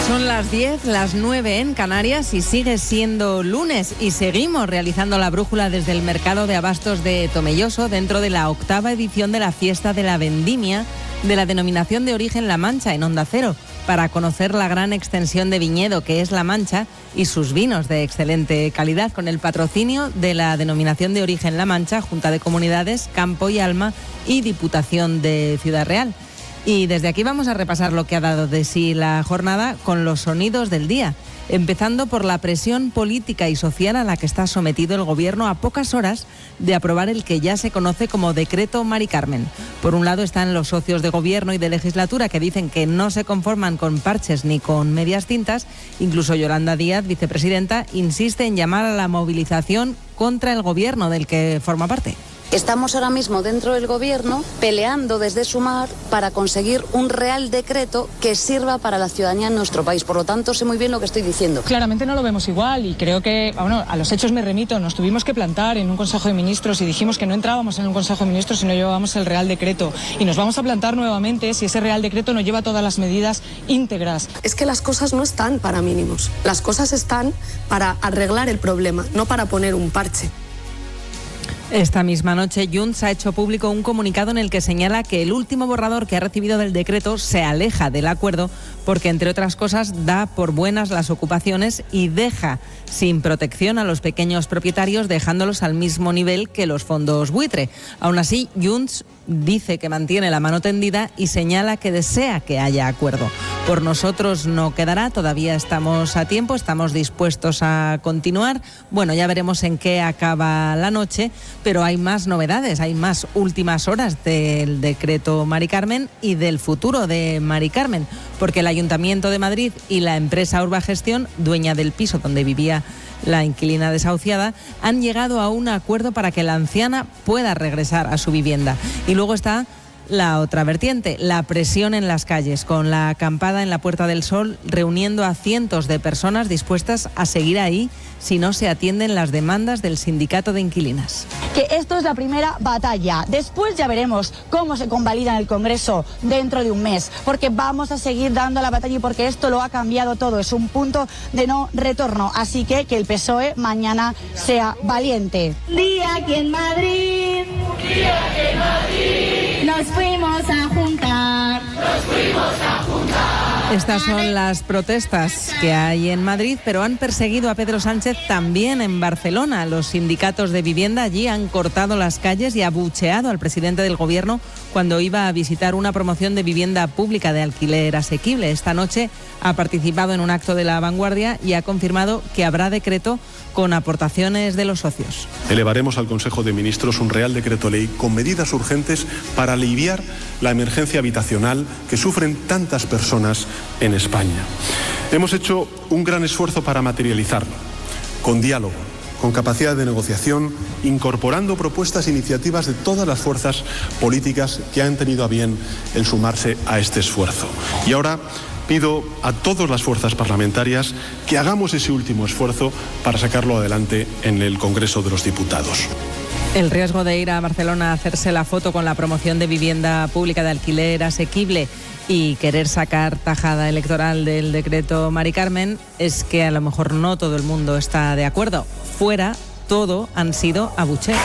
Son las 10, las 9 en Canarias y sigue siendo lunes y seguimos realizando la brújula desde el mercado de abastos de Tomelloso dentro de la 8ª edición de la fiesta de la vendimia de la denominación de origen La Mancha en Onda Cero, para conocer la gran extensión de viñedo que es La Mancha y sus vinos de excelente calidad, con el patrocinio de la denominación de origen La Mancha, Junta de Comunidades, Campo y Alma y Diputación de Ciudad Real. Y desde aquí vamos a repasar lo que ha dado de sí la jornada con los sonidos del día, empezando por la presión política y social a la que está sometido el Gobierno a pocas horas de aprobar el que ya se conoce como Decreto Mari Carmen. Por un lado están los socios de Gobierno y de legislatura que dicen que no se conforman con parches ni con medias tintas. Incluso Yolanda Díaz, vicepresidenta, insiste en llamar a la movilización contra el Gobierno del que forma parte. Estamos ahora mismo dentro del Gobierno peleando desde Sumar para conseguir un real decreto que sirva para la ciudadanía en nuestro país. Por lo tanto, sé muy bien lo que estoy diciendo. Claramente no lo vemos igual y creo que, bueno, a los hechos me remito. Nos tuvimos que plantar en un Consejo de Ministros y dijimos que no entrábamos en un Consejo de Ministros si no llevábamos el real decreto. Y nos vamos a plantar nuevamente si ese real decreto no lleva todas las medidas íntegras. Es que las cosas no están para mínimos. Las cosas están para arreglar el problema, no para poner un parche. Esta misma noche, Junts ha hecho público un comunicado en el que señala que el último borrador que ha recibido del decreto se aleja del acuerdo porque, entre otras cosas, da por buenas las ocupaciones y deja sin protección a los pequeños propietarios, dejándolos al mismo nivel que los fondos buitre. Aún así, Junts dice que mantiene la mano tendida y señala que desea que haya acuerdo. Por nosotros no quedará, todavía estamos a tiempo, estamos dispuestos a continuar. Bueno, ya veremos en qué acaba la noche, pero hay más novedades, hay más últimas horas del decreto Mari Carmen y del futuro de Mari Carmen, porque el Ayuntamiento de Madrid y la empresa Urbagestión, dueña del piso donde vivía la inquilina desahuciada, han llegado a un acuerdo para que la anciana pueda regresar a su vivienda. Y luego está la otra vertiente, la presión en las calles, con la acampada en la Puerta del Sol, reuniendo a cientos de personas dispuestas a seguir ahí si no se atienden las demandas del sindicato de inquilinas. Que esto es la primera batalla. Después ya veremos cómo se convalida en el Congreso dentro de un mes, porque vamos a seguir dando la batalla y porque esto lo ha cambiado todo. Es un punto de no retorno. Así que el PSOE mañana sea valiente. Día aquí en Madrid. Día aquí en Madrid. Nos fuimos a juntar. Nos fuimos a juntar. Estas son las protestas que hay en Madrid, pero han perseguido a Pedro Sánchez también en Barcelona. Los sindicatos de vivienda allí han cortado las calles y abucheado al presidente del Gobierno cuando iba a visitar una promoción de vivienda pública de alquiler asequible. Esta noche ha participado en un acto de La Vanguardia y ha confirmado que habrá decreto con aportaciones de los socios. Elevaremos al Consejo de Ministros un Real Decreto Ley con medidas urgentes para aliviar la emergencia habitacional que sufren tantas personas en España. Hemos hecho un gran esfuerzo para materializarlo, con diálogo, con capacidad de negociación, incorporando propuestas e iniciativas de todas las fuerzas políticas que han tenido a bien el sumarse a este esfuerzo. Y ahora pido a todas las fuerzas parlamentarias que hagamos ese último esfuerzo para sacarlo adelante en el Congreso de los Diputados. El riesgo de ir a Barcelona a hacerse la foto con la promoción de vivienda pública de alquiler asequible y querer sacar tajada electoral del decreto Mari Carmen es que a lo mejor no todo el mundo está de acuerdo. Fuera, todo han sido abucheos.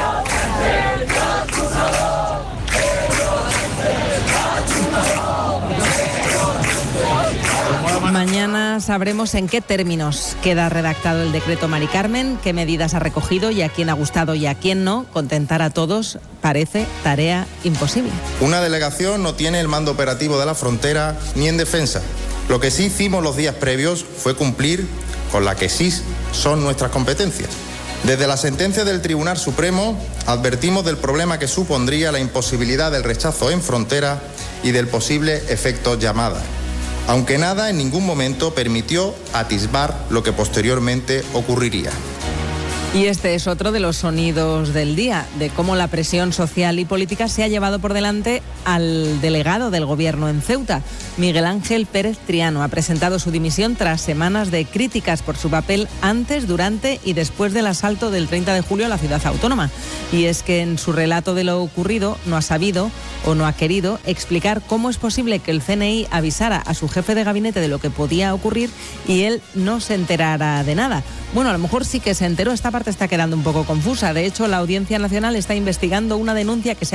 Mañana sabremos en qué términos queda redactado el decreto Mari Carmen, qué medidas ha recogido y a quién ha gustado y a quién no. Contentar a todos parece tarea imposible. Una delegación no tiene el mando operativo de la frontera ni en defensa. Lo que sí hicimos los días previos fue cumplir con la que sí son nuestras competencias. Desde la sentencia del Tribunal Supremo advertimos del problema que supondría la imposibilidad del rechazo en frontera y del posible efecto llamada, aunque nada en ningún momento permitió atisbar lo que posteriormente ocurriría. Y este es otro de los sonidos del día, de cómo la presión social y política se ha llevado por delante al delegado del Gobierno en Ceuta. Miguel Ángel Pérez Triano ha presentado su dimisión tras semanas de críticas por su papel antes, durante y después del asalto del 30 de julio a la ciudad autónoma. Y es que en su relato de lo ocurrido no ha sabido o no ha querido explicar cómo es posible que el CNI avisara a su jefe de gabinete de lo que podía ocurrir y él no se enterara de nada. Bueno, a lo mejor sí que se enteró, esta parte está quedando un poco confusa. De hecho, la Audiencia Nacional está investigando una denuncia que se